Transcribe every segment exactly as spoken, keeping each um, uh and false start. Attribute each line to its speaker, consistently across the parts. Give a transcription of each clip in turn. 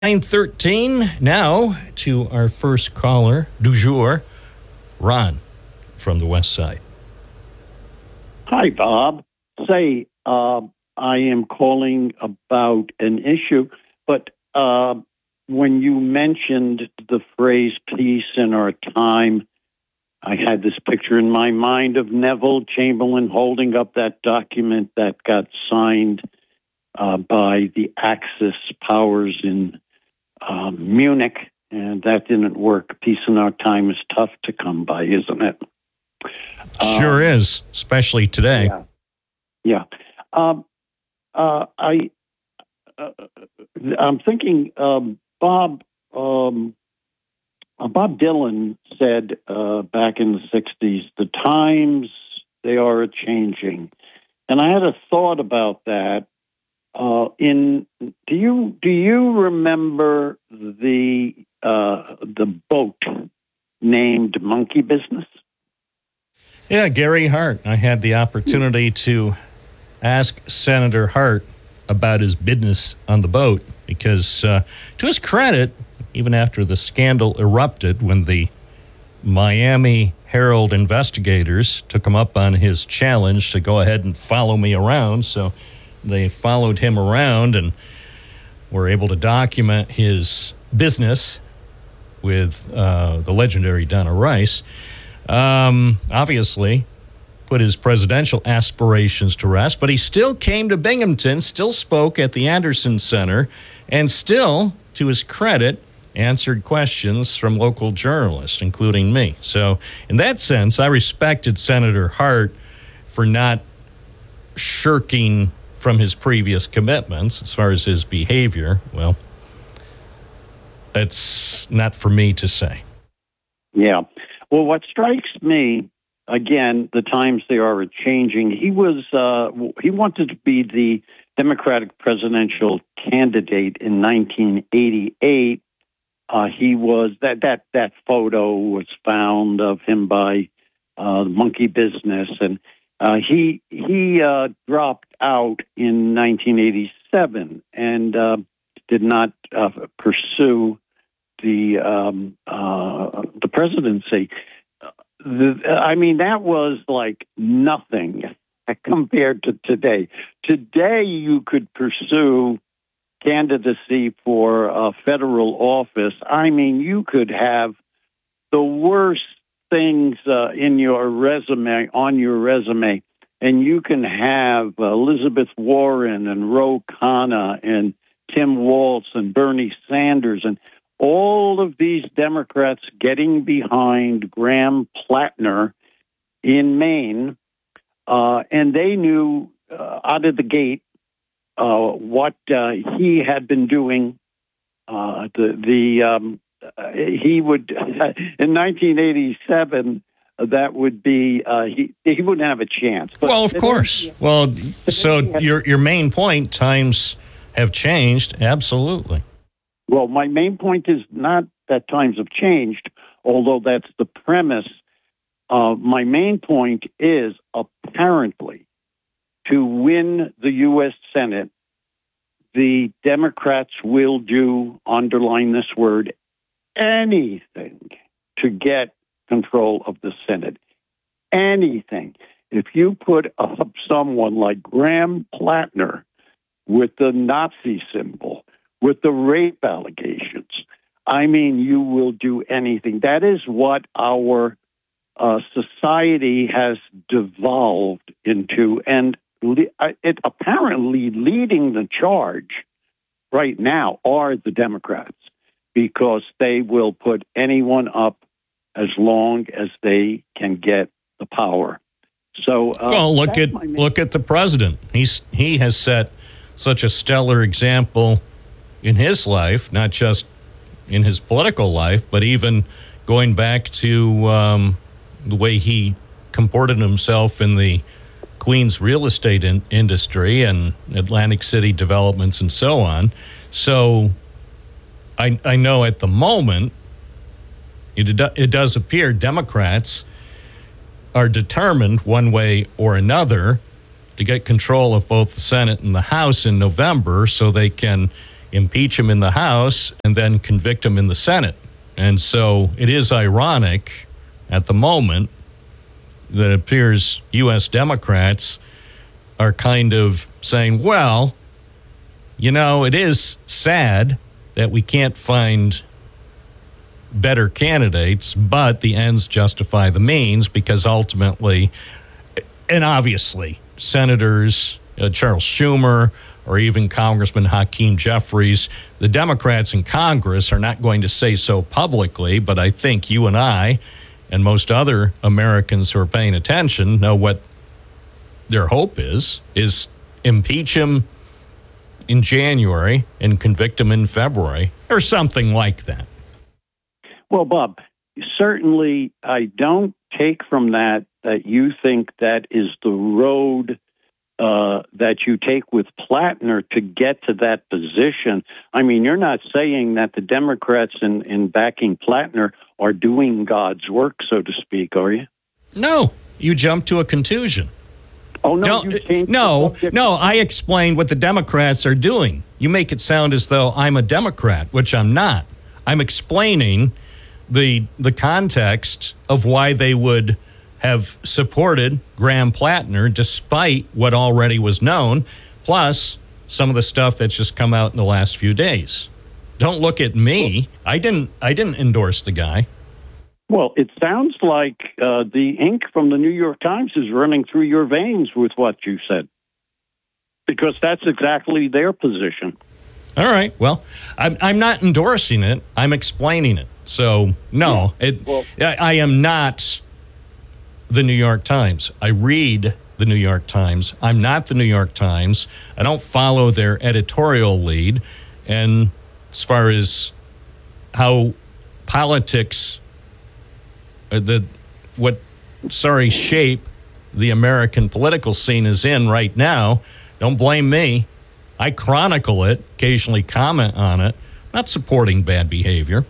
Speaker 1: nine thirteen. Now to our first caller du jour, Ron from the West Side.
Speaker 2: Hi, Bob. Say, uh, I am calling about an issue, but uh, when you mentioned the phrase peace in our time, I had this picture in my mind of Neville Chamberlain holding up that document that got signed uh, by the Axis powers in uh, Munich, and that didn't work. Peace in our time is tough to come by, isn't it?
Speaker 1: Sure
Speaker 2: um,
Speaker 1: is, especially today.
Speaker 2: Yeah. yeah. Um, uh, I, uh, I'm thinking, um, Bob, um, uh, Bob Dylan said uh, back in the sixties, the times, they are a-changing. And I had a thought about that. Uh, in do you do you remember the uh, the boat named Monkey Business?
Speaker 1: Yeah, Gary Hart. I had the opportunity to ask Senator Hart about his business on the boat because, uh, to his credit, even after the scandal erupted when the Miami Herald investigators took him up on his challenge to go ahead and follow me around, so they followed him around and were able to document his business with uh, the legendary Donna Rice. Um, obviously, put his presidential aspirations to rest, but he still came to Binghamton, still spoke at the Anderson Center, and still, to his credit, answered questions from local journalists, including me. So, in that sense, I respected Senator Hart for not shirking from his previous commitments. As far as his behavior, well, that's not for me to say.
Speaker 2: Yeah. Well, what strikes me, again, the times they are changing. He was uh, he wanted to be the Democratic presidential candidate in nineteen eighty-eight. Uh, he was that that that photo was found of him by uh, Monkey Business, and uh, he he uh, dropped out in nineteen eighty-seven and uh, did not uh, pursue the um, uh, the presidency. The, I mean, that was like nothing compared to today. Today, you could pursue candidacy for a federal office. I mean, you could have the worst things uh, in your resume, on your resume, and you can have uh, Elizabeth Warren and Ro Khanna and Tim Walz and Bernie Sanders and all of these Democrats getting behind Graham Plattner in Maine, uh, and they knew uh, out of the gate uh, what uh, he had been doing. Uh, the the um, uh, he would in nineteen eighty-seven. That would be uh, he he wouldn't have a chance.
Speaker 1: But well, of course. He, well, so your your main point: times have changed. Absolutely.
Speaker 2: Well, my main point is not that times have changed, although that's the premise. Uh, my main point is apparently to win the U S Senate, the Democrats will do, underline this word, anything to get control of the Senate. Anything. If you put up someone like Graham Plattner with the Nazi symbol, with the rape allegations, I mean, you will do anything. That is what our uh, society has devolved into, and le- it apparently leading the charge right now are the Democrats, because they will put anyone up as long as they can get the power. So, uh,
Speaker 1: well, look at look at the president. He's he has set such a stellar example in his life, not just in his political life, but even going back to um, the way he comported himself in the Queens real estate in- industry and Atlantic City developments and so on. So I, I know at the moment, it, it does appear Democrats are determined one way or another to get control of both the Senate and the House in November so they can impeach him in the House, and then convict him in the Senate. And so it is ironic at the moment that it appears U S Democrats are kind of saying, well, you know, it is sad that we can't find better candidates, but the ends justify the means, because ultimately, and obviously, Senators uh, Charles Schumer or even Congressman Hakeem Jeffries, the Democrats in Congress are not going to say so publicly, but I think you and I and most other Americans who are paying attention know what their hope is, is impeach him in January and convict him in February or something like that.
Speaker 2: Well, Bob, certainly I don't take from that that you think that is the road uh, that you take with Plattner to get to that position. I mean, you're not saying that the Democrats in, in backing Plattner are doing God's work, so to speak, are you?
Speaker 1: No, you jumped to a contusion.
Speaker 2: Oh, no,
Speaker 1: no,
Speaker 2: you changed
Speaker 1: no, no, I explained what the Democrats are doing. You make it sound as though I'm a Democrat, which I'm not. I'm explaining the the context of why they would have supported Graham Plattner despite what already was known, plus some of the stuff that's just come out in the last few days. Don't look at me. I didn't I didn't endorse the guy.
Speaker 2: Well, it sounds like uh, the ink from the New York Times is running through your veins with what you said, because that's exactly their position.
Speaker 1: All right. Well, I'm, I'm not endorsing it. I'm explaining it. So, no,
Speaker 2: yeah.
Speaker 1: it,
Speaker 2: well,
Speaker 1: I, I am not the New York Times. I read the New York Times. I'm not the New York Times. I don't follow their editorial lead. And as far as how politics, uh, the what, sorry, shape the American political scene is in right now, don't blame me. I chronicle it, occasionally comment on it, not supporting bad behavior.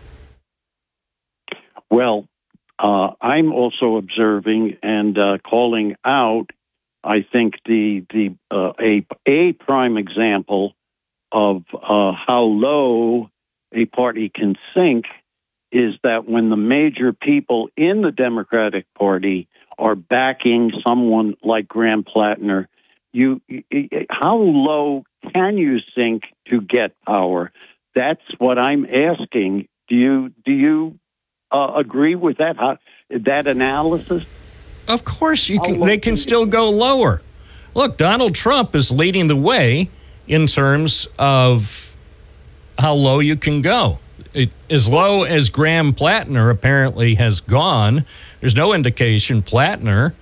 Speaker 2: Well, uh, I'm also observing and uh, calling out, I think, the the uh, a a prime example of uh, how low a party can sink is that when the major people in the Democratic Party are backing someone like Graham Plattner, you how low can you sink to get power? That's what I'm asking. Do you do you uh, agree with that how, that analysis?
Speaker 1: Of course, you can. They can still go lower. Look, Donald Trump is leading the way in terms of how low you can go. It, as low as Graham Plattner apparently has gone, there's no indication Plattner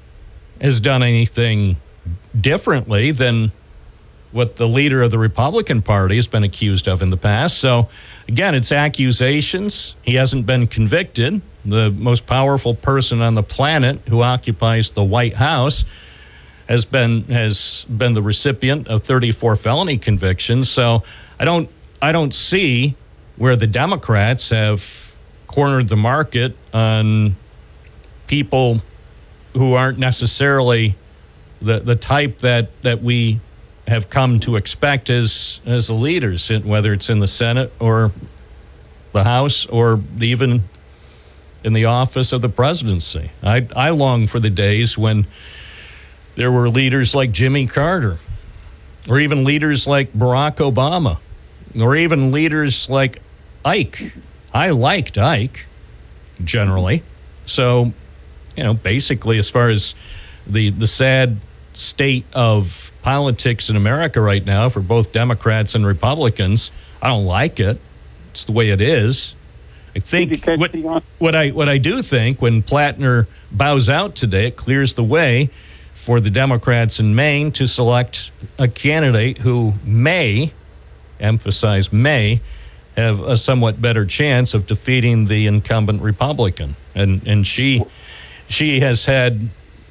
Speaker 1: has done anything differently than what the leader of the Republican Party has been accused of in the past. So, again, it's accusations. He hasn't been convicted. The most powerful person on the planet who occupies the White House has been has been the recipient of thirty-four felony convictions. So, I don't I don't see where the Democrats have cornered the market on people who aren't necessarily the the type that that we have come to expect as as the leaders, whether it's in the Senate or the House or even in the office of the presidency. I I long for the days when there were leaders like Jimmy Carter, or even leaders like Barack Obama, or even leaders like Ike. I liked Ike, generally. So, you know, basically, as far as the the sad state of politics in America right now for both Democrats and Republicans, I don't like it. It's the way it is. I think what, what I what I do think when Plattner bows out today, it clears the way for the Democrats in Maine to select a candidate who may, emphasize may, have a somewhat better chance of defeating the incumbent Republican. And and she she has had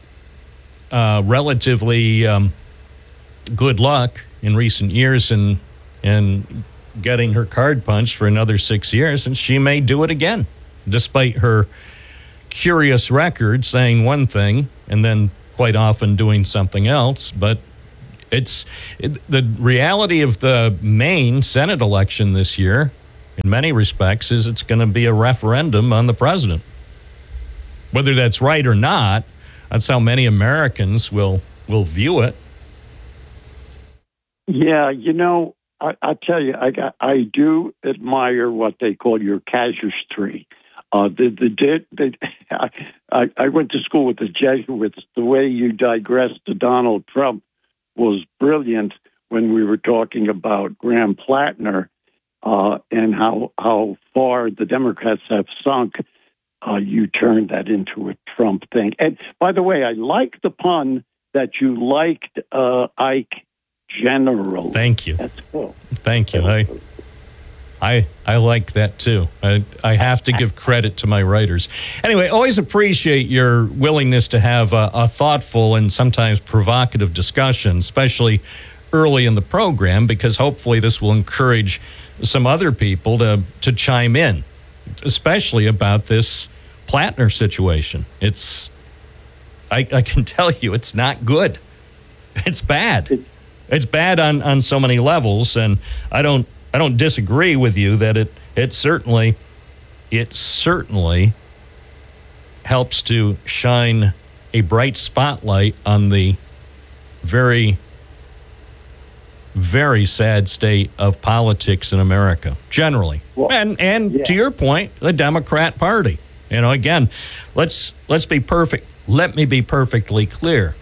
Speaker 1: uh, relatively um, good luck in recent years in in getting her card punched for another six years, and she may do it again, despite her curious record saying one thing and then quite often doing something else. But It's it, the reality of the Maine Senate election this year, in many respects, is it's going to be a referendum on the president. Whether that's right or not, that's how many Americans will will view it.
Speaker 2: Yeah, you know, I, I tell you, I got, I do admire what they call your casuistry. Uh, the the, the I, I went to school with the Jesuits. The way you digressed to Donald Trump was brilliant when we were talking about Graham Plattner uh, and how how far the Democrats have sunk. Uh, you turned that into a Trump thing. And by the way, I like the pun that you liked uh, Ike generally.
Speaker 1: Thank you.
Speaker 2: That's cool.
Speaker 1: Thank you. I, I I like that too. I I have to give credit to my writers. Anyway, always appreciate your willingness to have a, a thoughtful and sometimes provocative discussion, especially early in the program, because hopefully this will encourage some other people to to chime in, especially about this Plattner situation. It's I, I can tell you it's not good. It's bad. It's bad on, on so many levels, and I don't I don't disagree with you that it it certainly it certainly helps to shine a bright spotlight on the very very sad state of politics in America generally. Well, and and yeah. to your point, the Democrat Party. You know, again, let's let's be perfect. Let me be perfectly clear.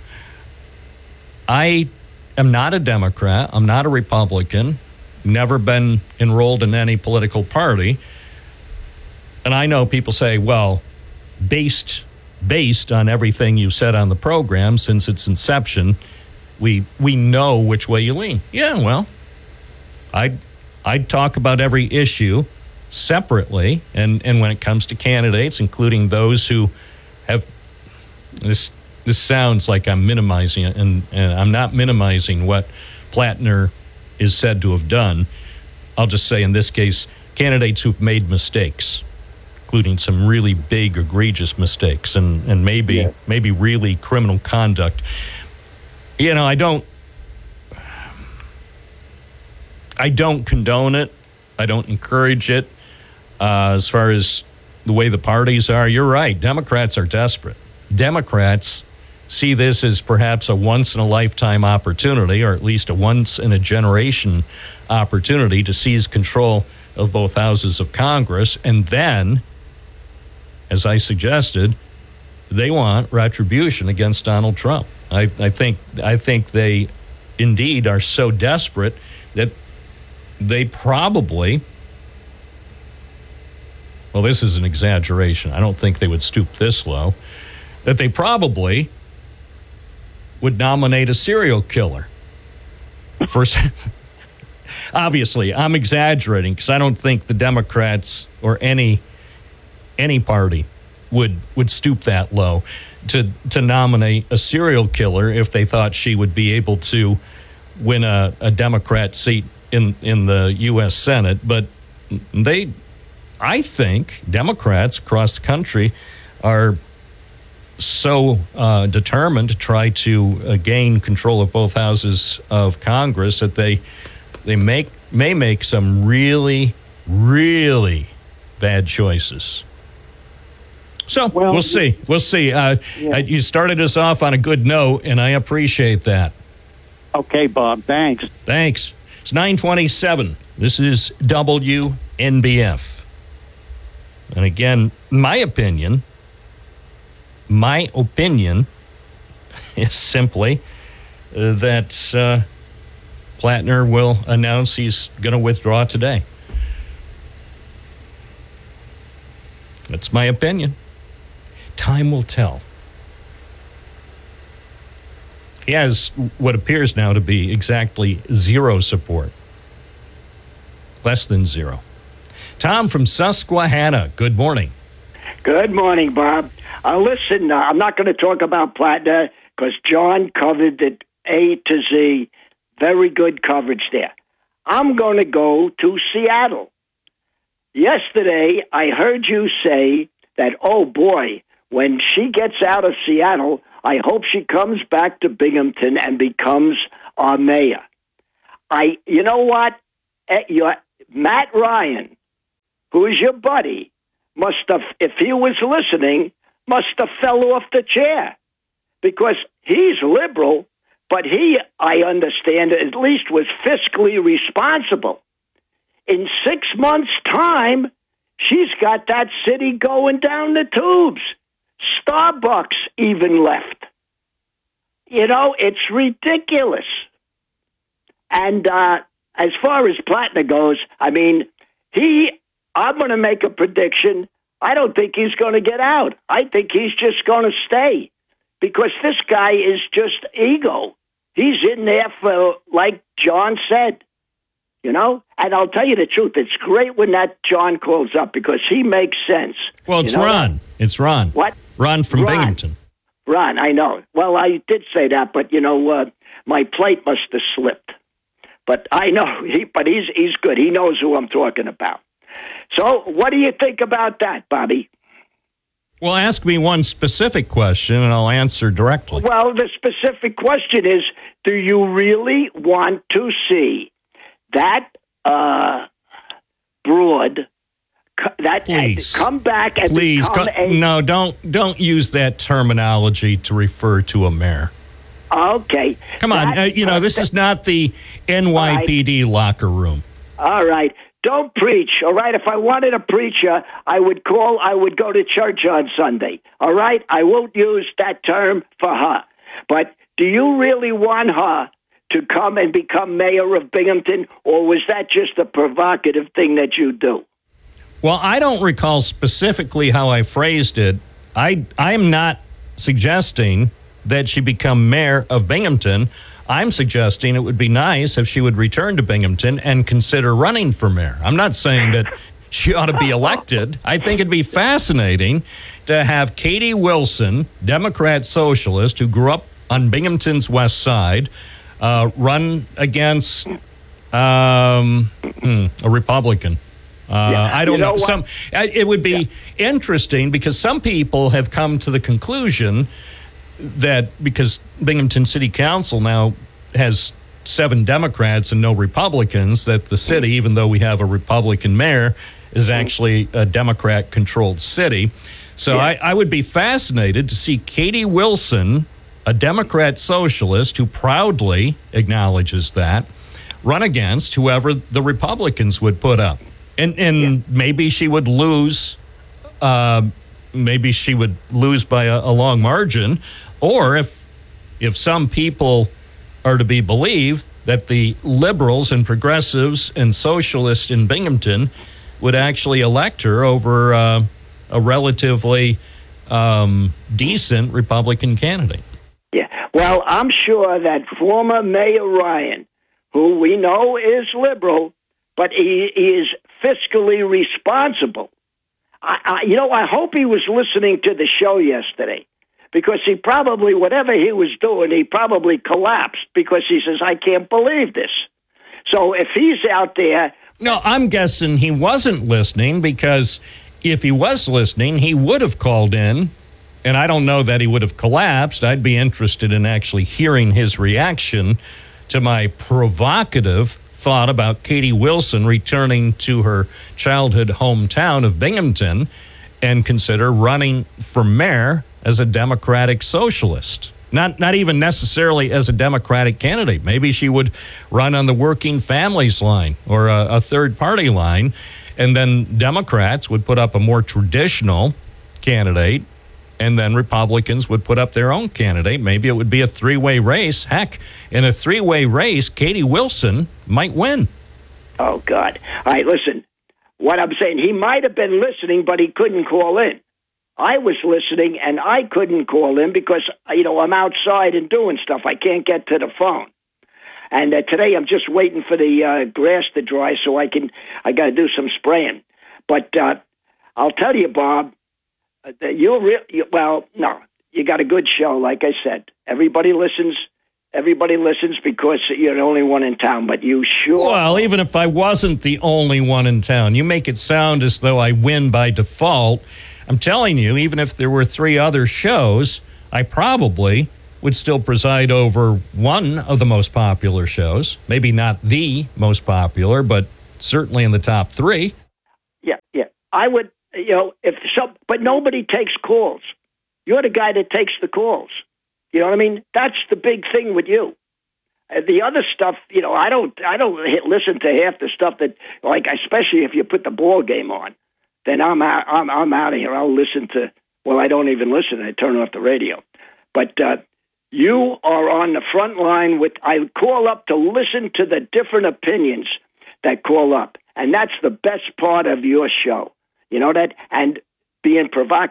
Speaker 1: I am not a Democrat. I'm not a Republican. Never been enrolled in any political party. And I know people say, well, based based on everything you said on the program since its inception, we we know which way you lean. Yeah, well, I'd, I'd talk about every issue separately. And, and when it comes to candidates, including those who have this this sounds like I'm minimizing it, and, and I'm not minimizing what Plattner is said to have done. I'll just say in this case, candidates who've made mistakes, including some really big, egregious mistakes, and, and maybe yeah. maybe really criminal conduct. You know, I don't I don't condone it. I don't encourage it. Uh, as far as the way the parties are, you're right. Democrats are desperate. Democrats see this as perhaps a once-in-a-lifetime opportunity, or at least a once-in-a-generation opportunity to seize control of both houses of Congress. And then, as I suggested, they want retribution against Donald Trump. I, I think I think they indeed are so desperate that they probably, well, this is an exaggeration. I don't think they would stoop this low, that they probably would nominate a serial killer. For, obviously, I'm exaggerating because I don't think the Democrats or any any party would would stoop that low to to nominate a serial killer if they thought she would be able to win a, a Democrat seat in in the U S Senate. But they, I think, Democrats across the country are so uh, determined to try to uh, gain control of both houses of Congress that they they make may make some really, really bad choices. So well, we'll see. We'll see. Uh, yeah. You started us off on a good note, and I appreciate that.
Speaker 2: Okay, Bob. Thanks.
Speaker 1: Thanks. It's nine twenty-seven. This is W N B F. And again, my opinion, my opinion is simply uh, that uh, Plattner will announce he's going to withdraw today. That's my opinion. Time will tell. He has what appears now to be exactly zero support. Less than zero. Tom from Susquehanna, good morning.
Speaker 3: Good morning, Bob. Uh, listen, uh, I'm not going to talk about Plattner because John covered it A to Z. Very good coverage there. I'm going to go to Seattle. Yesterday, I heard you say that, oh boy, when she gets out of Seattle, I hope she comes back to Binghamton and becomes our mayor. I, you know what? Eh, Your Matt Ryan, who is your buddy, must have, if he was listening, must have fell off the chair because he's liberal, but he, I understand, at least was fiscally responsible. In six months' time, she's got that city going down the tubes. Starbucks even left. You know, it's ridiculous. And uh, as far as Plattner goes, I mean, he, I'm going to make a prediction. I don't think he's going to get out. I think he's just going to stay because this guy is just ego. He's in there for, like John said, you know? And I'll tell you the truth, it's great when that John calls up because he makes sense.
Speaker 1: Well, it's
Speaker 3: you know
Speaker 1: Ron.
Speaker 3: That?
Speaker 1: It's Ron.
Speaker 3: What?
Speaker 1: Ron from
Speaker 3: Ron.
Speaker 1: Binghamton.
Speaker 3: Ron, I know. Well, I did say that, but, you know, uh, my plate must have slipped. But I know, he, but he's he's good. He knows who I'm talking about. So what do you think about that, Bobby?
Speaker 1: Well, ask me one specific question, and I'll answer directly.
Speaker 3: Well, the specific question is, do you really want to see that uh, broad, that
Speaker 1: Please.
Speaker 3: come back and
Speaker 1: Please,
Speaker 3: become
Speaker 1: co-
Speaker 3: a...
Speaker 1: no, don't don't use that terminology to refer to a mayor.
Speaker 3: Okay.
Speaker 1: Come on,
Speaker 3: That,
Speaker 1: uh, you know, this is not the N Y P D
Speaker 3: right.
Speaker 1: locker room.
Speaker 3: All right. Don't preach, all right? If I wanted a preacher, I would call, I would go to church on Sunday, all right? I won't use that term for her. But do you really want her to come and become mayor of Binghamton, or was that just a provocative thing that you do?
Speaker 1: Well, I don't recall specifically how I phrased it. I I am not suggesting that she become mayor of Binghamton. I'm suggesting it would be nice if she would return to Binghamton and consider running for mayor. I'm not saying that she ought to be elected. I think it'd be fascinating to have Katie Wilson, Democrat socialist who grew up on Binghamton's west side, uh, run against um, hmm, a Republican. Uh,
Speaker 3: Yeah,
Speaker 1: I don't
Speaker 3: you know
Speaker 1: know.
Speaker 3: what?
Speaker 1: Some it would be interesting because some people have come to the conclusion that because Binghamton City Council now has seven Democrats and no Republicans, that the city, even though we have a Republican mayor, is actually a Democrat-controlled city. So
Speaker 3: Yeah.
Speaker 1: I, I would be fascinated to see Katie Wilson, a Democrat socialist who proudly acknowledges that, run against whoever the Republicans would put up. And, and yeah. maybe she would lose uh, maybe she would lose by a, a long margin. Or if if some people are to be believed, that the liberals and progressives and socialists in Binghamton would actually elect her over uh, a relatively um, decent Republican candidate.
Speaker 3: Yeah, well, I'm sure that former Mayor Ryan, who we know is liberal, but he is fiscally responsible. I, I, you know, I hope he was listening to the show yesterday, because he probably, whatever he was doing, he probably collapsed because he says, I can't believe this. So if he's out there...
Speaker 1: No, I'm guessing he wasn't listening, because if he was listening, he would have called in, and I don't know that he would have collapsed. I'd be interested in actually hearing his reaction to my provocative thought about Katie Wilson returning to her childhood hometown of Binghamton and consider running for mayor as a Democratic socialist. Not not even necessarily as a Democratic candidate. Maybe she would run on the working families line or a, a third party line, and then Democrats would put up a more traditional candidate, and then Republicans would put up their own candidate. Maybe it would be a three-way race. Heck, in a three-way race, Katie Wilson might win.
Speaker 3: Oh, God. All right, listen. What I'm saying, he might have been listening, but he couldn't call in. I was listening, and I couldn't call in because, you know, I'm outside and doing stuff. I can't get to the phone. And uh, today I'm just waiting for the uh, grass to dry so I can, I got to do some spraying. But uh, I'll tell you, Bob, uh, you'll re- you, well, no, you got a good show, like I said. Everybody listens. Everybody listens because you're the only one in town, but you sure...
Speaker 1: Well, even if I wasn't the only one in town, you make it sound as though I win by default. I'm telling you, even if there were three other shows, I probably would still preside over one of the most popular shows. Maybe not the most popular, but certainly in the top three.
Speaker 3: Yeah, yeah. I would, you know, if some, but nobody takes calls. You're the guy that takes the calls. You know what I mean? That's the big thing with you. Uh, the other stuff, you know, I don't, I don't hit, listen to half the stuff that, like, especially if you put the ball game on, then I'm out, I'm, I'm out of here. I'll listen to, well, I don't even listen. I turn off the radio. But uh, you are on the front line with, I call up to listen to the different opinions that call up. And that's the best part of your show. You know that? And being provocative.